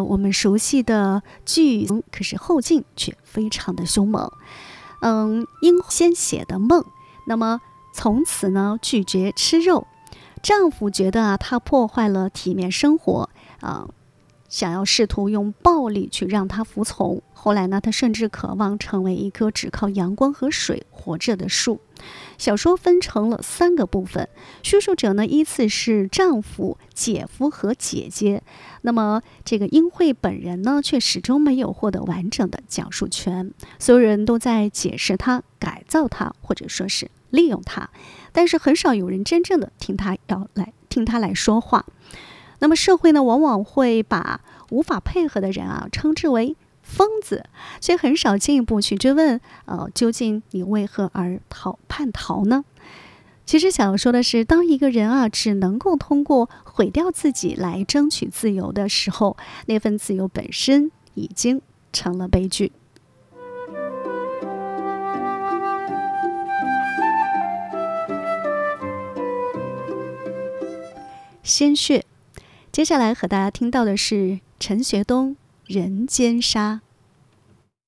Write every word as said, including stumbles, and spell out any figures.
我们熟悉的剧，可是后劲却非常的凶猛。嗯，因鲜血的梦，那么从此呢拒绝吃肉。丈夫觉得啊，她破坏了体面生活啊、呃，想要试图用暴力去让她服从。后来呢，她甚至渴望成为一棵只靠阳光和水活着的树。小说分成了三个部分，叙述者呢依次是丈夫、姐夫和姐姐。那么这个英惠本人呢，却始终没有获得完整的讲述权。所有人都在解释她、改造她，或者说是利用她，但是很少有人真正的听她要来听她来说话。那么社会呢，往往会把无法配合的人啊称之为疯子，却很少进一步去追问，呃，究竟你为何而逃叛逃呢？其实想要说的是，当一个人啊只能够通过毁掉自己来争取自由的时候，那份自由本身已经成了悲剧。鲜血，接下来和大家听到的是陈学冬《人间杀》。